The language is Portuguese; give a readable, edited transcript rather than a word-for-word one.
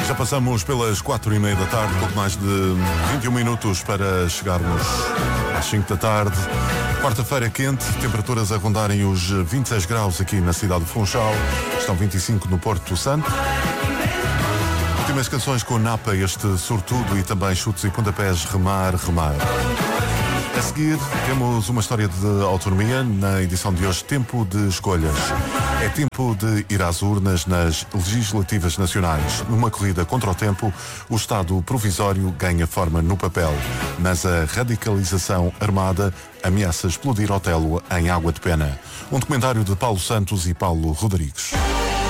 Já passamos pelas 4:30 da tarde, pouco mais de 21 minutos para chegarmos às 5 da tarde. Quarta-feira quente, temperaturas a rondarem os 26 graus aqui na cidade de Funchal, estão 25 no Porto Santo. Últimas canções com Napa, este sortudo, e também chutes e pontapés, remar, remar. A seguir, temos uma história de autonomia na edição de hoje, Tempo de Escolhas. É tempo de ir às urnas nas legislativas nacionais. Numa corrida contra o tempo, o Estado provisório ganha forma no papel, mas a radicalização armada ameaça explodir Otelo em Água de Pena. Um documentário de Paulo Santos e Paulo Rodrigues.